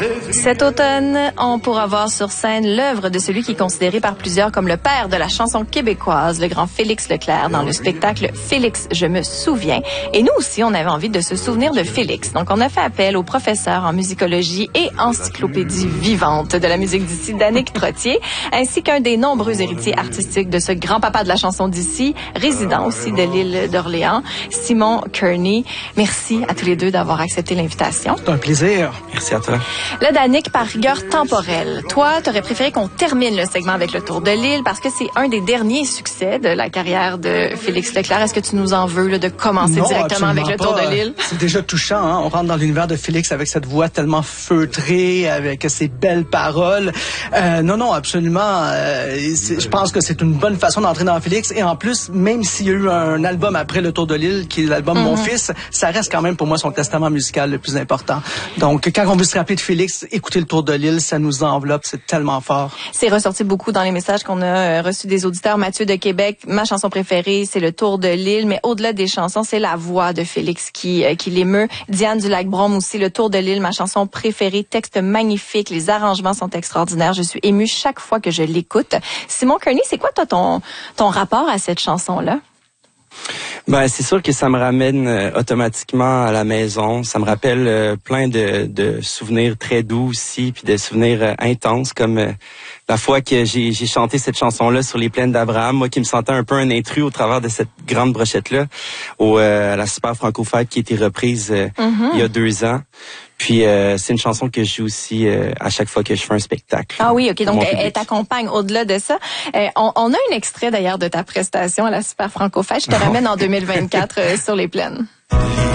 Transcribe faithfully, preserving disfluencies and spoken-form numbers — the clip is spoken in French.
Cet automne, on pourra voir sur scène l'œuvre de celui qui est considéré par plusieurs comme le père de la chanson québécoise, le grand Félix Leclerc, dans le spectacle Félix, je me souviens. Et nous aussi, on avait envie de se souvenir de Félix. Donc, on a fait appel au professeur en musicologie et encyclopédie vivante de la musique d'ici, Danick Trottier, ainsi qu'un des nombreux héritiers artistiques de ce grand-papa de la chanson d'ici, résident aussi de l'île d'Orléans, Simon Kearney. Merci à tous les deux d'avoir accepté l'invitation. C'est un plaisir. Merci à toi. Là, Danick, par rigueur temporelle, toi, t'aurais préféré qu'on termine le segment avec le Tour de l'île parce que c'est un des derniers succès de la carrière de Félix Leclerc. Est-ce que tu nous en veux là, de commencer non, directement avec le pas. Tour de l'île? C'est déjà touchant. Hein? On rentre dans l'univers de Félix avec cette voix tellement feutrée, avec ses belles paroles. Euh, non, non, absolument. Euh, je pense que c'est une bonne façon d'entrer dans Félix. Et en plus, même s'il y a eu un album après le Tour de l'île, qui est l'album mm-hmm. Mon Fils, ça reste quand même pour moi son testament musical le plus important. Donc, quand on veut se rappeler de Félix, écouter le Tour de l'île, ça nous enveloppe, c'est tellement fort. C'est ressorti beaucoup dans les messages qu'on a reçus des auditeurs. Mathieu de Québec, ma chanson préférée, c'est le Tour de l'île, mais au-delà des chansons, c'est la voix de Félix qui euh, qui l'émeut. Diane du Lac-Brome aussi, le Tour de l'île, ma chanson préférée, texte magnifique, les arrangements sont extraordinaires, je suis émue chaque fois que je l'écoute. Simon Kearney, c'est quoi toi ton ton rapport à cette chanson-là? Ben c'est sûr que ça me ramène euh, automatiquement à la maison. Ça me rappelle euh, plein de, de souvenirs très doux aussi, puis de souvenirs euh, intenses, comme euh, la fois que j'ai, j'ai chanté cette chanson-là sur les plaines d'Abraham, moi qui me sentais un peu un intrus au travers de cette grande brochette-là, au euh, à la Super Franco-Fête qui a été reprise euh, mm-hmm. il y a deux ans. Puis euh, c'est une chanson que je joue aussi euh, à chaque fois que je fais un spectacle. Ah oui, ok. Donc elle, elle t'accompagne au-delà de ça. Euh, on, on a un extrait d'ailleurs de ta prestation à la Super Franco-Fête. Je te ramène en deux mille vingt-quatre euh, sur les plaines.